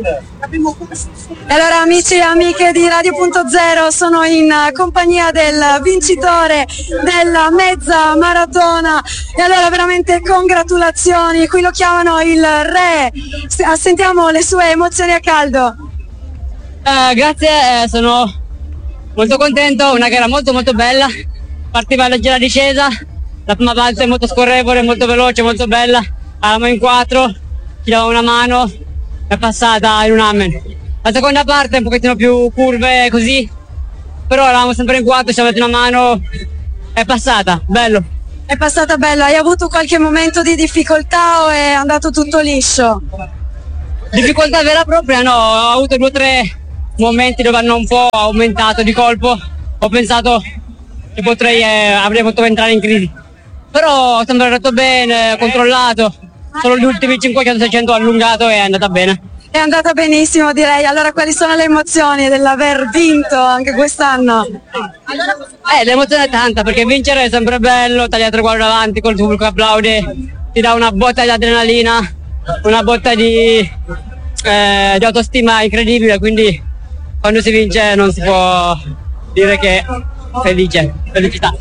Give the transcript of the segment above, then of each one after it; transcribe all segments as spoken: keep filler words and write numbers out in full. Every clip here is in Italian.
E allora amici e amiche di Radio Punto Zero, sono in compagnia del vincitore della mezza maratona e allora veramente congratulazioni, qui lo chiamano il re, sentiamo le sue emozioni a caldo. Eh, grazie, eh, sono molto contento, una gara molto molto bella, partiva leggera discesa, la prima parte è molto scorrevole, molto veloce, molto bella, eravamo in quattro, ci dava una mano, è passata in un amen. La seconda parte è un pochettino più curve così, però eravamo sempre in quattro, ci siamo dati una mano, è passata, bello. È passata bello, hai avuto qualche momento di difficoltà o è andato tutto liscio? Difficoltà vera e propria no, ho avuto due o tre momenti dove hanno un po' aumentato di colpo, ho pensato che potrei, eh, avrei potuto entrare in crisi, però ho sempre andato bene, controllato, solo gli ultimi cinquecento seicento ho allungato e è andata bene. È andata benissimo direi, allora quali sono le emozioni dell'aver vinto anche quest'anno? Eh, l'emozione è tanta perché vincere è sempre bello, tagliare tre guardi davanti col pubblico applaude, ti dà una botta di adrenalina, una botta di, eh, di autostima incredibile, quindi quando si vince non si può dire che è felice, felicità.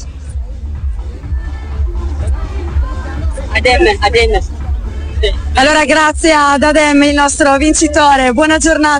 Adem, Adem. Allora grazie ad Adem, il nostro vincitore, buona giornata.